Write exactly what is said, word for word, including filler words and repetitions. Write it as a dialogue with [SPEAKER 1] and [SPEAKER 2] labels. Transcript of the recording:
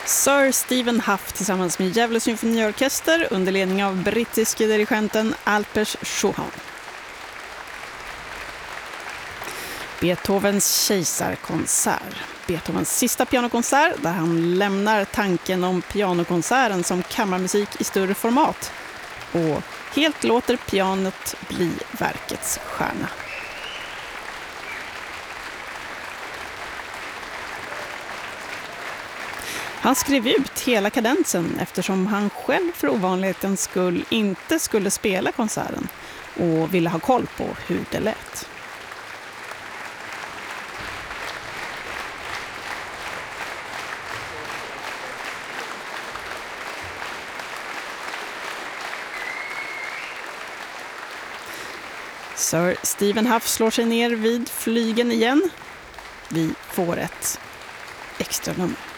[SPEAKER 1] Sir Stephen Huff tillsammans med Gävle symfoniorkester under ledning av brittiske dirigenten Alpers Schumann. Beethovens kejsarkonsert. Beethovens sista pianokonsert där han lämnar tanken om pianokonserten som kammarmusik i större format och helt låter pianot bli verkets stjärna. Han skrev ut hela kadensen eftersom han själv för ovanlighetens skull inte skulle spela konserten och ville ha koll på hur det lät. Sir Stephen Huff slår sig ner vid flygen igen. Vi får ett extra nummer.